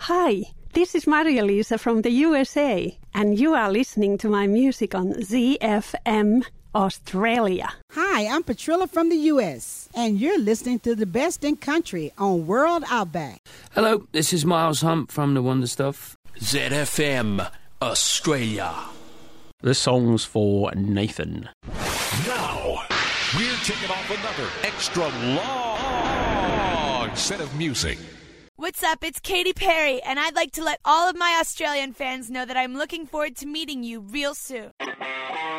hi. This is Maria-Lisa from the USA, and you are listening to my music on ZFM Australia. Hi, I'm Patrilla from the US, and you're listening to the best in country on World Outback. Hello, this is Miles Hunt from The Wonder Stuff. ZFM Australia. This song's for Nathan. Now, we're kicking off another extra long set of music. What's up? It's Katy Perry, and I'd like to let all of my Australian fans know that I'm looking forward to meeting you real soon.